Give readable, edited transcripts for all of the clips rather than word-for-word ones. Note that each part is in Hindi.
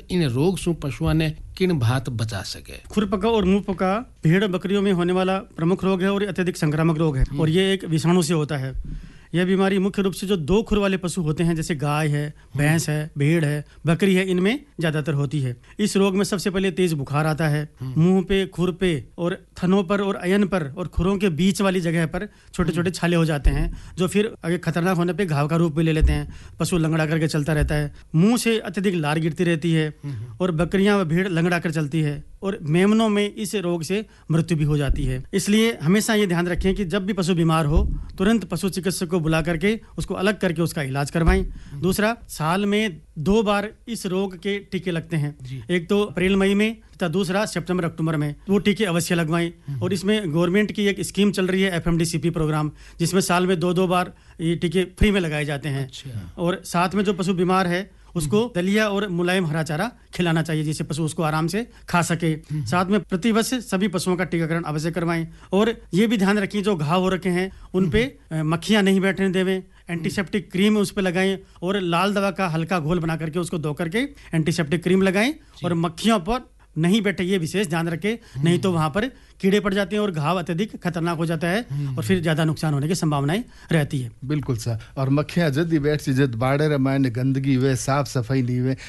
इन रोग से पशुओं ने किन भात बचा सके। खुरपका और मुंहपका भेड़ बकरियों में होने वाला प्रमुख रोग है और अत्यधिक संक्रामक रोग है और ये एक विषाणु से होता है। यह बीमारी मुख्य रूप से जो दो खुर वाले पशु होते हैं जैसे गाय है, भैंस है, भेड़ है, बकरी है, इनमें ज्यादातर होती है। इस रोग में सबसे पहले तेज बुखार आता है। मुंह पे, खुर पे और थनों पर और अयन पर और खुरों के बीच वाली जगह पर छोटे छोटे छाले हो जाते हैं जो फिर आगे खतरनाक होने पे घाव का रूप भी ले लेते हैं। पशु लंगड़ा करके चलता रहता है। मुंह से अत्यधिक लार गिरती रहती है और बकरियां व भेड़ लंगड़ा कर चलती है और मेमनों में इस रोग से मृत्यु भी हो जाती है। इसलिए हमेशा ये ध्यान रखें कि जब भी पशु बीमार हो तुरंत पशु चिकित्सक को बुला करके उसको अलग करके उसका इलाज करवाएं। दूसरा, साल में 2 बार इस रोग के टीके लगते हैं। एक तो अप्रैल मई में तथा दूसरा सितंबर अक्टूबर में। वो टीके अवश्य लगवाएं और इसमें गवर्नमेंट की एक स्कीम चल रही है FMDCP प्रोग्राम, जिसमें साल में 2 बार ये टीके फ्री में लगाए जाते हैं। और साथ में जो पशु बीमार है उसको दलिया और मुलायम हरा चारा खिलाना चाहिए जिससे पशु उसको आराम से खा सके। साथ में प्रतिवर्ष सभी पशुओं का टीकाकरण अवश्य करवाएं और ये भी ध्यान रखें जो घाव हो रखे हैं उन पे मक्खियां नहीं बैठने देवें। एंटीसेप्टिक क्रीम उस पे लगाएं और लाल दवा का हल्का घोल बना करके उसको धो करके एंटीसेप्टिक क्रीम लगाएं और मक्खियों पर नहीं बैठे ये विशेष ध्यान रखें, नहीं तो वहां पर कीड़े पड़ जाते हैं और घाव अत्यधिक खतरनाक हो जाता है और फिर ज्यादा नुकसान होने की संभावनाएं रहती है। बिल्कुल सर। और मक्खियां जल्दी बैठ सी जद बाड़े रमायन गंदगी वे साफ सफाई नहीं वे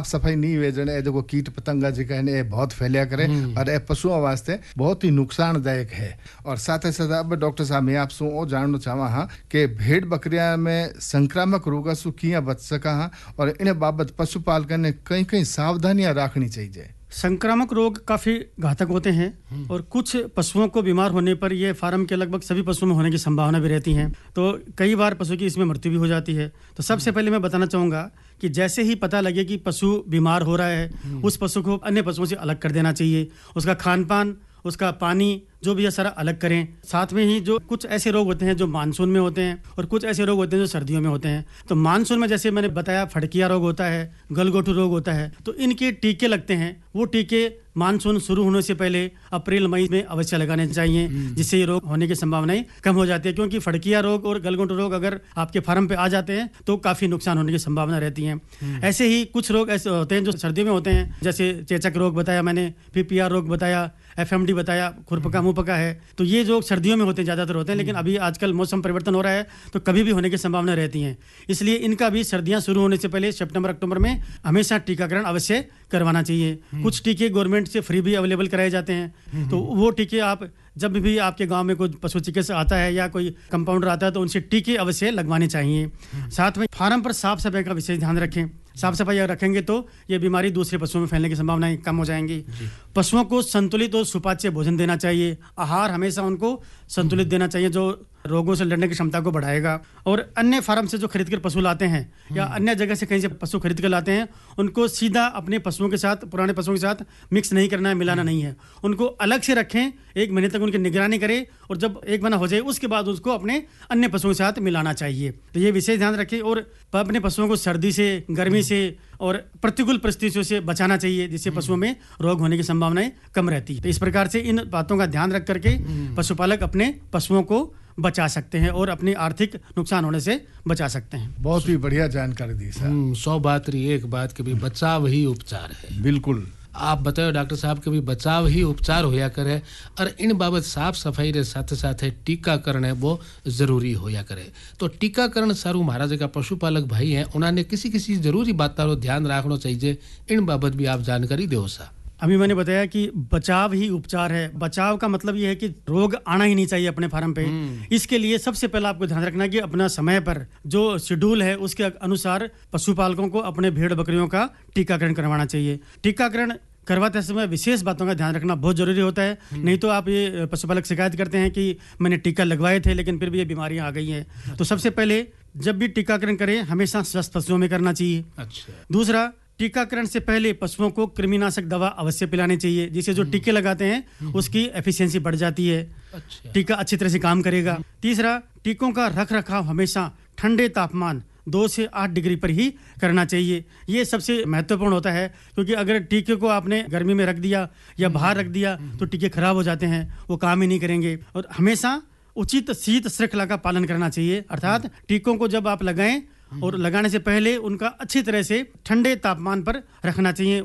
जने देखो कीट पतंगा जो कहने बहुत फैलिया करे और ये पशुओं वास्ते बहुत ही नुकसानदायक है। और साथ ही साथ अब डॉक्टर साहब मैं आपसे वो जानना चाहवा हाँ कि भेड़ बकरिया में संक्रामक रोग से किया बच सका हाँ और इन बाबत पशुपालक ने कई सावधानियां रखनी चाहिए। संक्रामक रोग काफी घातक होते हैं और कुछ पशुओं को बीमार होने पर यह फार्म के लगभग सभी पशुओं में होने की संभावना भी रहती है। तो कई बार पशु की इसमें मृत्यु भी हो जाती है। तो सबसे पहले मैं बताना चाहूंगा कि जैसे ही पता लगे कि पशु बीमार हो रहा है उस पशु को अन्य पशुओं से अलग कर देना चाहिए। उसका खान पान, उसका पानी जो भी है सारा अलग करें। साथ में ही जो कुछ ऐसे रोग होते हैं जो मानसून में होते हैं और कुछ ऐसे रोग होते हैं जो सर्दियों में होते हैं। तो मानसून में जैसे मैंने बताया फड़किया रोग होता है, गलगोटू रोग होता है, तो इनके टीके लगते हैं। वो टीके मानसून शुरू होने से पहले अप्रैल मई में अवश्य लगाने चाहिए जिससे ये रोग होने की संभावनाएं कम हो जाती है। क्योंकि फड़किया रोग और गलगोटू रोग अगर आपके फार्म पे आ जाते हैं तो काफी नुकसान होने की संभावना रहती है। ऐसे ही कुछ रोग ऐसे होते हैं जो सर्दियों में होते हैं, जैसे चेचक रोग बताया मैंने, PPR रोग बताया, FMD बताया, खुरपका मुंहपका है। तो ये जो सर्दियों में होते हैं ज्यादातर होते हैं, लेकिन अभी आजकल मौसम परिवर्तन हो रहा है तो कभी भी होने की संभावना रहती है। इसलिए इनका भी सर्दियां शुरू होने से पहले सितंबर अक्टूबर में हमेशा टीकाकरण अवश्य करवाना चाहिए। कुछ टीके गवर्नमेंट से फ्री भी अवेलेबल कराए जाते हैं। तो वो टीके आप जब भी आपके गांव में कोई पशु चिकित्सक आता है या कोई कंपाउंडर आता है तो उनसे टीके अवश्य लगवाने चाहिए। साथ में फार्म पर साफ सफाई का विशेष ध्यान रखें। साफ सफाई अगर रखेंगे तो ये बीमारी दूसरे पशुओं में फैलने की संभावनाएं कम हो जाएंगी। पशुओं को संतुलित और सुपाच्य भोजन देना चाहिए। आहार हमेशा उनको संतुलित देना चाहिए जो रोगों से लड़ने की क्षमता को बढ़ाएगा। और अन्य फार्म से जो खरीद कर पशु लाते हैं या अन्य जगह से कहीं से पशु खरीद कर लाते हैं उनको सीधा अपने पशुओं के साथ, पुराने पशुओं के साथ मिक्स नहीं करना है, मिलाना नहीं है। उनको अलग से रखें, 1 महीने तक उनकी निगरानी करें और जब 1 महीना हो जाए उसके बाद उसको अपने अन्य पशुओं के साथ मिलाना चाहिए। तो ये विशेष ध्यान रखें और अपने पशुओं को सर्दी से, गर्मी से और प्रतिकूल परिस्थितियों से बचाना चाहिए जिससे पशुओं में रोग होने की संभावनाएं कम रहती है। तो इस प्रकार से इन बातों का ध्यान रख करके पशुपालक अपने पशुओं को बचा सकते हैं और अपने आर्थिक नुकसान होने से बचा सकते हैं। बहुत ही बढ़िया जानकारी दी सर। 100 बात रही एक बात के भी बचाव ही उपचार है। बिल्कुल आप बताओ डॉक्टर साहब के भी बचाव ही उपचार होया करे और इन बाबत साफ सफाई रे साथ साथ टीकाकरण है वो जरूरी होया करे। तो टीकाकरण सारू महाराज का पशुपालक भाई हैं उन्होंने किसी जरूरी बात का ध्यान रखना चाहिए, इन बाबत भी आप जानकारी दो सा। अभी मैंने बताया कि बचाव ही उपचार है। बचाव का मतलब ये है कि रोग आना ही नहीं चाहिए अपने फार्म पे। इसके लिए सबसे पहला आपको ध्यान रखना कि अपना समय पर जो शेड्यूल है उसके अनुसार पशुपालकों को अपने भेड़ बकरियों का टीकाकरण करवाना चाहिए। टीकाकरण करवाते समय विशेष बातों का ध्यान रखना बहुत जरूरी होता है। नहीं तो आप ये पशुपालक शिकायत करते हैं कि मैंने टीका लगवाए थे लेकिन फिर भी ये बीमारियां आ गई हैं। तो सबसे पहले जब भी टीकाकरण करें हमेशा स्वस्थ पशुओं में करना चाहिए। अच्छा। दूसरा, टीकाकरण से पहले पशुओं को कृमिनाशक दवा अवश्य पिलानी चाहिए जिससे जो टीके लगाते हैं उसकी एफिशिएंसी बढ़ जाती है। अच्छा। टीका अच्छी तरह से काम करेगा। तीसरा, टीकों का रख रखाव हमेशा ठंडे तापमान 2 से 8 डिग्री पर ही करना चाहिए। ये सबसे महत्वपूर्ण होता है क्योंकि अगर टीके को आपने गर्मी में रख दिया या बाहर रख दिया तो टीके खराब हो जाते हैं, वो काम ही नहीं करेंगे। और हमेशा उचित शीत श्रृंखला का पालन करना चाहिए, अर्थात टीकों को जब आप लगाएं और लगाने से पहले उनका अच्छी तरह से ठंडे तापमान पर रखना चाहिए।